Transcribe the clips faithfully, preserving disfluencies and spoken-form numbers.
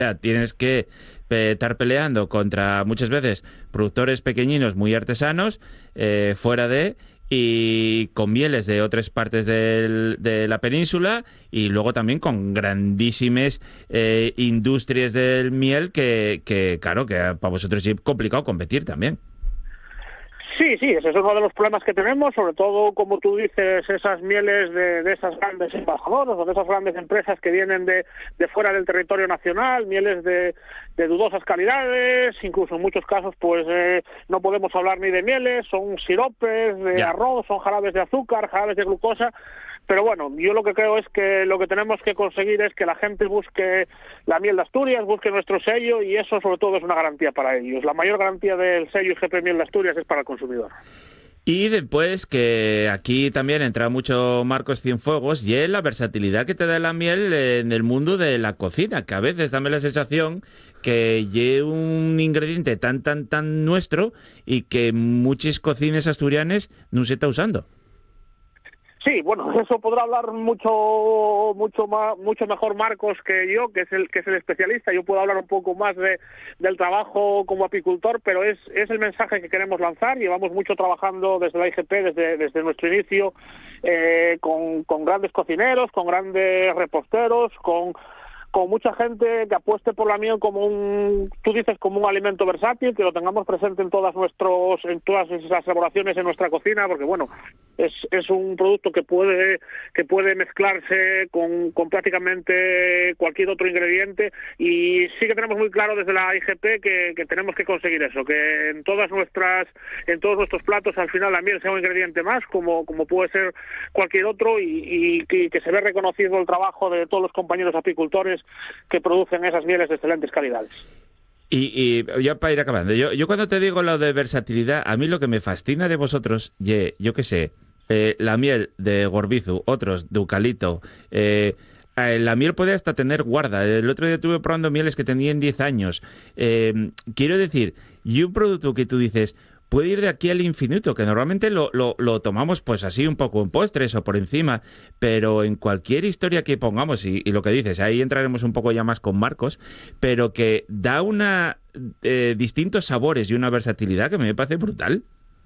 sea, tienes que eh, estar peleando contra muchas veces productores pequeñinos muy artesanos eh, fuera de y con mieles de otras partes del, de la península y luego también con grandísimas eh, industrias del miel que, que, claro, que para vosotros es complicado competir también. Sí, sí, ese es uno de los problemas que tenemos, sobre todo, como tú dices, esas mieles de, de esas grandes embajadoras o de esas grandes empresas que vienen de, de fuera del territorio nacional, mieles de, de dudosas calidades, incluso en muchos casos pues eh, no podemos hablar ni de mieles, son siropes de Ya. arroz, son jarabes de azúcar, jarabes de glucosa. Pero bueno, yo lo que creo es que lo que tenemos que conseguir es que la gente busque la miel de Asturias, busque nuestro sello, y eso sobre todo es una garantía para ellos. La mayor garantía del sello I G P Miel de Asturias es para el consumidor. Y después que aquí también entra mucho Marcos Cienfuegos y es la versatilidad que te da la miel en el mundo de la cocina, que a veces dame la sensación que lleva un ingrediente tan, tan, tan nuestro y que muchas cocinas asturianas no se está usando. Sí, bueno, eso podrá hablar mucho mucho más, mucho mejor Marcos que yo, que es el que es el especialista. Yo puedo hablar un poco más de del trabajo como apicultor, pero es es el mensaje que queremos lanzar. Llevamos mucho trabajando desde la I G P, desde desde nuestro inicio, eh, con con grandes cocineros, con grandes reposteros, con con mucha gente que apueste por la miel como un, tú dices, como un alimento versátil, que lo tengamos presente en todas nuestros, en todas esas elaboraciones en nuestra cocina, porque bueno, es, es un producto que puede, que puede mezclarse con, con prácticamente cualquier otro ingrediente, y sí que tenemos muy claro desde la I G P que, que tenemos que conseguir eso, que en todas nuestras, en todos nuestros platos al final la miel sea un ingrediente más, como, como puede ser cualquier otro, y, y, y que se ve reconocido el trabajo de todos los compañeros apicultores que producen esas mieles de excelentes calidades. Y, y ya para ir acabando, yo, yo cuando te digo lo de versatilidad, a mí lo que me fascina de vosotros, ye, yo qué sé, eh, la miel de Gorbizu, otros de Eucalipto, eh, eh, la miel puede hasta tener guarda. El otro día estuve probando mieles que tenían diez años. Eh, quiero decir, y un producto que tú dices puede ir de aquí al infinito, que normalmente lo, lo, lo tomamos pues así un poco en postres o por encima, pero en cualquier historia que pongamos, y, y lo que dices, ahí entraremos un poco ya más con Marcos, pero que da una eh, distintos sabores y una versatilidad que me parece brutal.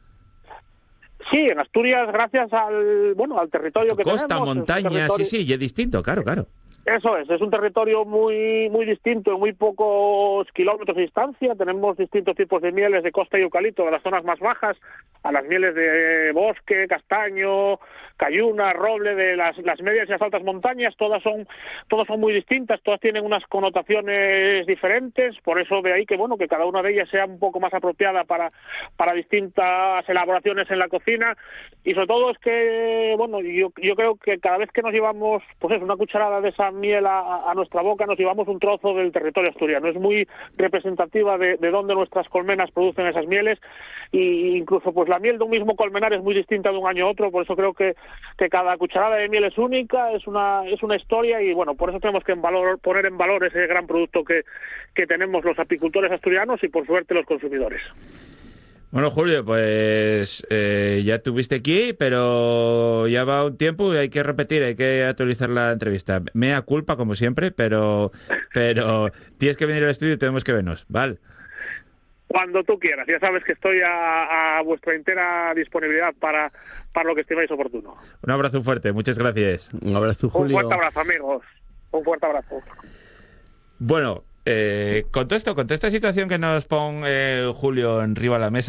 Sí, en Asturias, gracias al bueno al territorio que Costa, tenemos, montaña, territorio... sí, sí, y es distinto, claro, claro. Eso es, es un territorio muy muy distinto, en muy pocos kilómetros de distancia. Tenemos distintos tipos de mieles de costa y eucalipto, de las zonas más bajas a las mieles de bosque, castaño, cayuna, roble, de las, las medias y las altas montañas. Todas son todas son muy distintas, todas tienen unas connotaciones diferentes, por eso de ahí que bueno que cada una de ellas sea un poco más apropiada para, para distintas elaboraciones en la cocina. Y sobre todo es que, bueno, yo, yo creo que cada vez que nos llevamos pues es una cucharada de esa miel a, a nuestra boca, nos llevamos un trozo del territorio asturiano. Es muy representativa de, de dónde nuestras colmenas producen esas mieles, y incluso pues la miel de un mismo colmenar es muy distinta de un año a otro. Por eso creo que, que cada cucharada de miel es única, es una es una historia, y bueno, por eso tenemos que en valor, poner en valor ese gran producto que, que tenemos los apicultores asturianos y por suerte los consumidores. Bueno, Julio, pues eh, ya tuviste aquí, pero ya va un tiempo y hay que repetir, hay que actualizar la entrevista. Mea culpa, como siempre, pero pero tienes que venir al estudio y tenemos que vernos, ¿vale? Cuando tú quieras, ya sabes que estoy a, a vuestra entera disponibilidad para, para lo que estiméis oportuno. Un abrazo fuerte, muchas gracias. Un abrazo, Un Julio. fuerte abrazo, amigos. Un fuerte abrazo. Bueno, eh, con todo esto, con toda esta situación que nos pone eh, Julio en riba a la mesa,